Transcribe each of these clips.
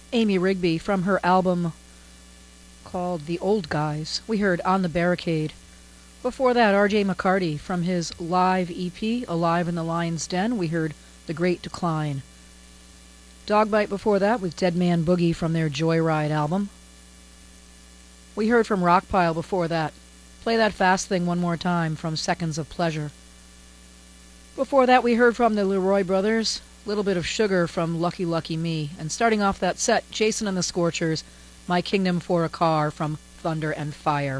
Amy Rigby from her album called The Old Guys. We heard On the Barricade. Before that, R.J. McCarty from his live EP, Alive in the Lion's Den. We heard The Great Decline. Dogbite before that with Dead Man Boogie from their Joyride album. We heard from Rockpile before that. Play That Fast Thing One More Time from Seconds of Pleasure. Before that, we heard from the Leroy Brothers, Little Bit of Sugar from Lucky Lucky Me. And starting off that set, Jason and the Scorchers, My Kingdom for a Car from Thunder and Fire.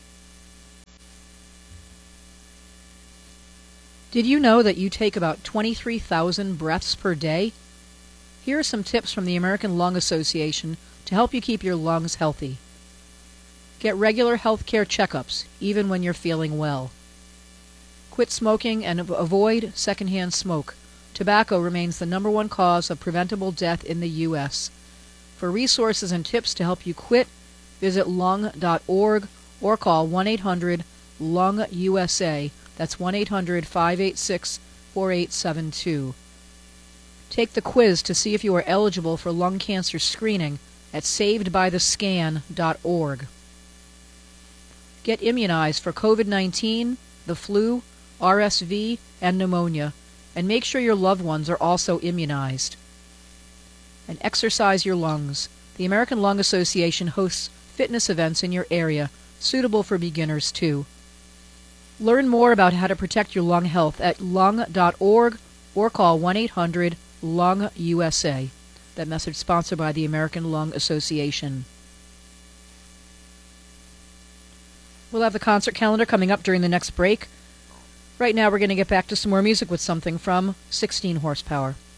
Did you know that you take about 23,000 breaths per day? Here are some tips from the American Lung Association to help you keep your lungs healthy. Get regular health care checkups, even when you're feeling well. Quit smoking and avoid secondhand smoke. Tobacco remains the #1 cause of preventable death in the U.S. For resources and tips to help you quit, visit lung.org or call 1-800-LUNG-USA. That's 1-800-586-4872. Take the quiz to see if you are eligible for lung cancer screening at savedbythescan.org. Get immunized for COVID-19, the flu, RSV, and pneumonia, and make sure your loved ones are also immunized. And exercise your lungs. The American Lung Association hosts fitness events in your area, suitable for beginners too. Learn more about how to protect your lung health at lung.org or call 1-800-LUNG-USA. That message sponsored by the American Lung Association. We'll have the concert calendar coming up during the next break. Right now we're going to get back to some more music with something from 16 Horsepower.